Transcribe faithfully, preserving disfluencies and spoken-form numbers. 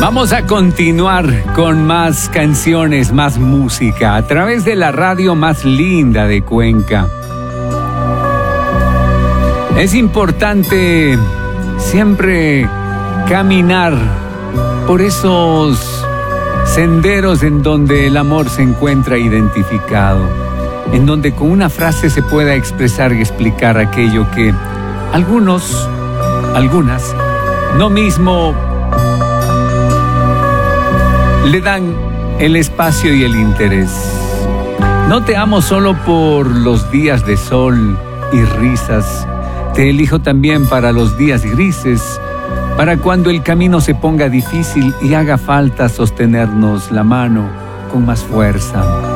Vamos a continuar con más canciones, más música, a través de la radio más linda de Cuenca. Es importante siempre caminar por esos senderos en donde el amor se encuentra identificado, en donde con una frase se pueda expresar y explicar aquello que algunos, algunas, no mismo le dan el espacio y el interés. No te amo solo por los días de sol y risas, te elijo también para los días grises, para cuando el camino se ponga difícil y haga falta sostenernos la mano con más fuerza.